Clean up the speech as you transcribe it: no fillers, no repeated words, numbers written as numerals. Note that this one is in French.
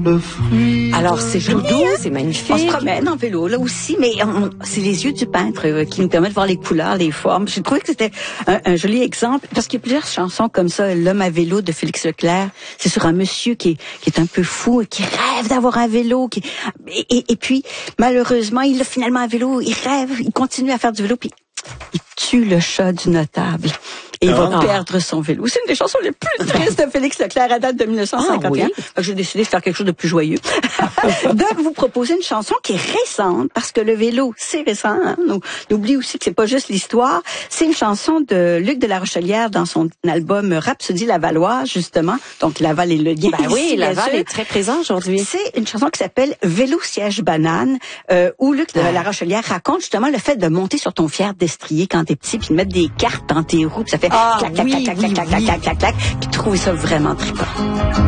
herbe fruit. Alors, c'est tout doux, c'est magnifique. On se promène en vélo, là aussi, mais c'est les yeux du peintre qui nous permettent de voir les couleurs, les formes. J'ai trouvé que c'était un joli exemple, parce qu'il y a plusieurs chansons comme ça. L'homme à vélo de Félix Leclerc, c'est sur un monsieur qui est un peu fou et qui rêve d'avoir un vélo. Et puis, malheureusement, il a finalement un vélo, il rêve, il continue à faire du vélo, puis il tue le chat du notable. Et il va perdre son vélo. C'est une des chansons les plus tristes de Félix Leclerc à date de 1951. Oui. J'ai décidé de faire quelque chose de plus joyeux. De vous proposer une chanson qui est récente, parce que le vélo, c'est récent. Hein? N'oublie aussi que c'est pas juste l'histoire. C'est une chanson de Luc de la Rochelière dans son album Rhapsodie Lavalloise, justement. Donc, Laval est le lien. Ben oui, ici, Laval est très présent aujourd'hui. C'est une chanson qui s'appelle Vélo siège banane, où Luc de la Rochelière raconte justement le fait de monter sur ton fier destrier quand t'es petit, puis de mettre des cartes dans tes roues, puis ça fait clac, clac, clac, clac, clac, clac, clac, clac, clac, puis trouver ça vraiment trippant.